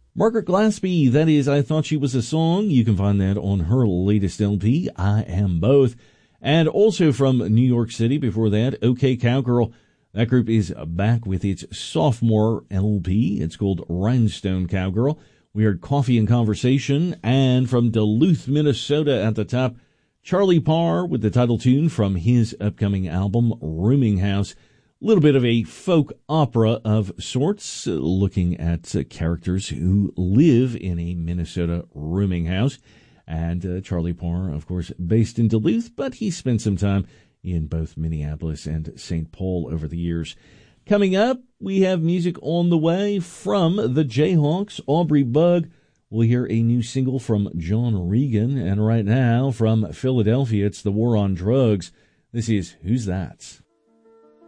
Margaret Glaspie, that is I Thought She Was a Song. You can find that on her latest LP, I Am Both. And also from New York City, before that, OK Cowgirl. That group is back with its sophomore LP. It's called Rhinestone Cowgirl. We heard Coffee and Conversation. And from Duluth, Minnesota at the top, Charlie Parr with the title tune from his upcoming album, Rooming House. A little bit of a folk opera of sorts, looking at characters who live in a Minnesota rooming house. And Charlie Parr, of course, based in Duluth, but he spent some time in both Minneapolis and St. Paul over the years. Coming up, we have music on the way from the Jayhawks, Aubrey Bugg. We'll hear a new single from John Regan. And right now, from Philadelphia, it's The War on Drugs. This is Who's That?